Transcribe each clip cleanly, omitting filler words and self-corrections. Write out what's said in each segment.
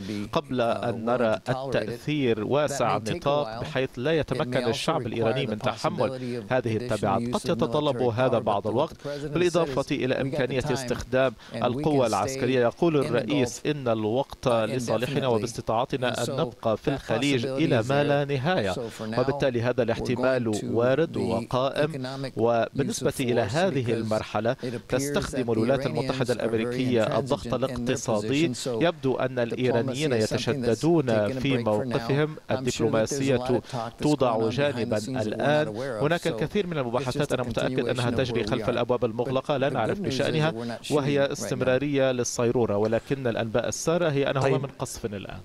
قبل أن نرى التأثير واسع النطاق بحيث لا يتمكن الشعب الإيراني من تحمل هذه التبعات. قد يتطلب هذا بعض الوقت، بالإضافة إلى إمكانية استخدام القوة العسكرية. يقول الرئيس إن الوقت لصالحنا وباستطاعتنا أن نبقى في الخليج إلى ما لا نهاية، وبالتالي هذا الاحتمال وارد وقائم. وبالنسبة إلى هذه المرحلة تستخدم الولايات المتحدة الأمريكية الضغط الاقتصادي. يبدو أن الإيرانيين يتشددون في موقفهم، الدبلوماسية توضع جانبا الآن. هناك الكثير من المباحثات أنا متأكد أنها تجري خلف الأبواب المغلقة، لا نعرف بشأنها، وهي استمرارية للصيرورة، ولكن الأنباء السارة هي أنه من قصف الآن.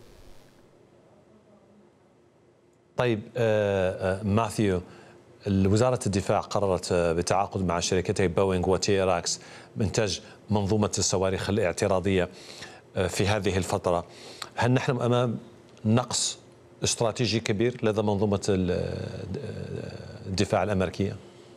طيب ماثيو، وزارة الدفاع قررت بالتعاقد مع شركتي بوينغ وتيراكس بإنتاج منظومة الصواريخ الاعتراضية في هذه الفترة. هل نحن أمام نقص استراتيجي كبير لدى منظومة الدفاع الأمريكية؟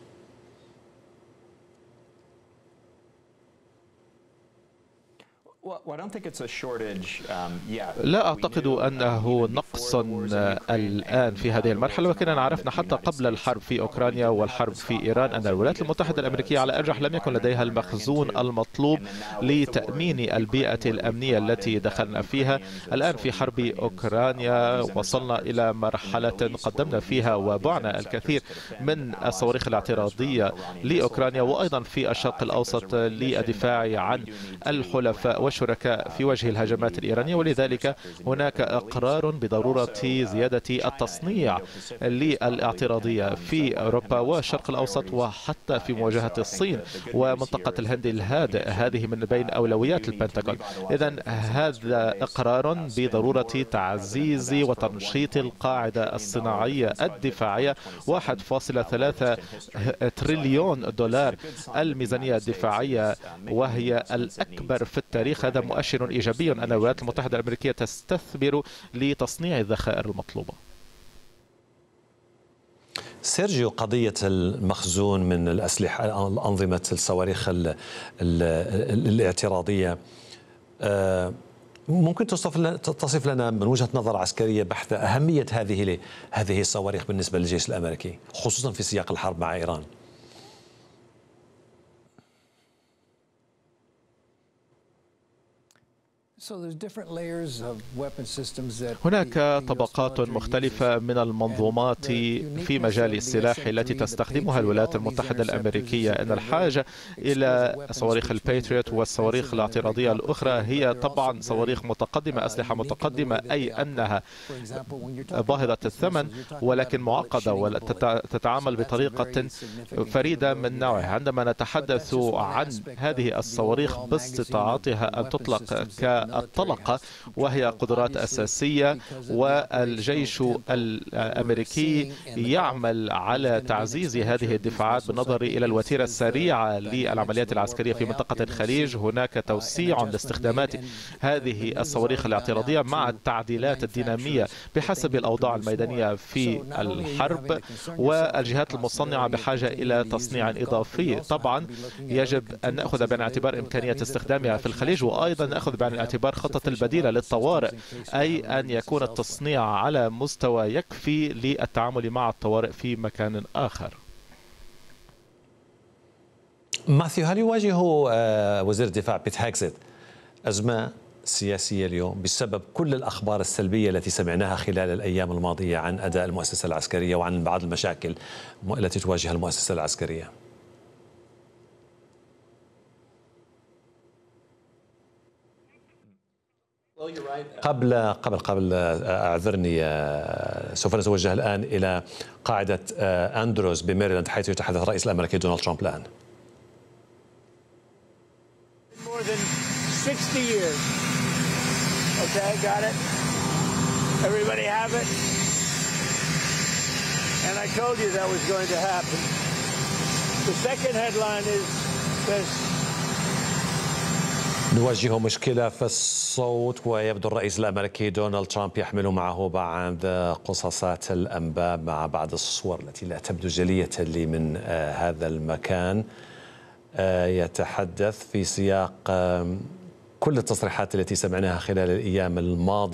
لا أعتقد أنه نقص الآن في هذه المرحلة، وكنا عرفنا حتى قبل الحرب في أوكرانيا والحرب في إيران أن الولايات المتحدة الأمركية على الأرجح لم يكن لديها المخزون المطلوب لتأمين البيئة الأمنية التي دخلنا فيها. الآن في حرب أوكرانيا وصلنا إلى مرحلة قدمنا فيها وبعنا الكثير من الصواريخ الاعتراضية لأوكرانيا، وأيضا في الشرق الأوسط للدفاع عن الحلفاء شركاء في وجه الهجمات الإيرانية. ولذلك هناك إقرار بضرورة زيادة التصنيع للاعتراضية في أوروبا والشرق الأوسط، وحتى في مواجهة الصين ومنطقة الهند الهادئ. هذه من بين أولويات البنتاغون. إذن هذا إقرار بضرورة تعزيز وتنشيط القاعدة الصناعية الدفاعية. 1.3 تريليون دولار الميزانية الدفاعية، وهي الأكبر في التاريخ. هذا مؤشر إيجابي أن الولايات المتحدة الأمريكية تستثمر لتصنيع الذخائر المطلوبة. سيرجيو، قضية المخزون من الأسلحة، أنظمة الصواريخ الاعتراضية، ممكن تصف لنا من وجهة نظر عسكرية بحتة أهمية هذه الصواريخ بالنسبة للجيش الأمريكي، خصوصا في سياق الحرب مع إيران؟ هناك طبقات مختلفة من المنظومات في مجال السلاح التي تستخدمها الولايات المتحدة الأمريكية. أن الحاجة إلى صواريخ الباتريوت والصواريخ الاعتراضية الأخرى هي طبعا صواريخ متقدمة، أسلحة متقدمة، أي أنها باهظة الثمن ولكن معقدة وتتعامل بطريقة فريدة من نوعها. عندما نتحدث عن هذه الصواريخ باستطاعتها أن تطلق الطلقة، وهي قدرات أساسية، والجيش الأمريكي يعمل على تعزيز هذه الدفاعات بالنظر إلى الوتيرة السريعة للعمليات العسكرية في منطقة الخليج. هناك توسيع لاستخدامات هذه الصواريخ الاعتراضية مع التعديلات الدينامية بحسب الأوضاع الميدانية في الحرب، والجهات المصنعة بحاجة إلى تصنيع إضافي. طبعا يجب أن نأخذ بعين الاعتبار إمكانية استخدامها في الخليج، وأيضا نأخذ بعين الاعتبار خطة البديلة للطوارئ، أي أن يكون التصنيع على مستوى يكفي للتعامل مع الطوارئ في مكان آخر. ماثيو، هل يواجه وزير الدفاع بيت هيكست أزمة سياسية اليوم بسبب كل الأخبار السلبية التي سمعناها خلال الأيام الماضية عن أداء المؤسسة العسكرية وعن بعض المشاكل التي تواجه المؤسسة العسكرية؟ قبل أعذرني، سوف نتوجه الآن إلى قاعدة أندروز بميريلاند، حيث يتحدث الرئيس الأمريكي دونالد ترامب الآن. نواجه مشكلة في الصوت، ويبدو الرئيس الأمريكي دونالد ترامب يحمل معه بعض قصصات الأنباء مع بعض الصور التي لا تبدو جلية لي من هذا المكان. يتحدث في سياق كل التصريحات التي سمعناها خلال الأيام الماضية